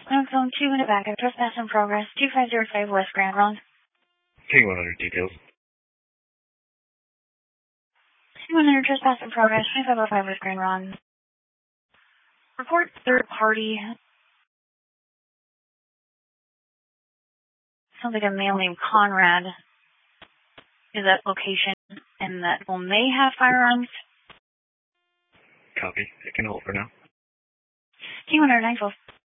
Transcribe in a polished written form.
Smoke Zone 2 in the back of trespass in progress, 2505 West Grand Ronde. King 100 details. King 100 trespass in progress, 2505 West Grand Ronde. Report third party. Sounds like a male named Conrad is at location and that will may have firearms. Copy. It can hold for now. King 100 912.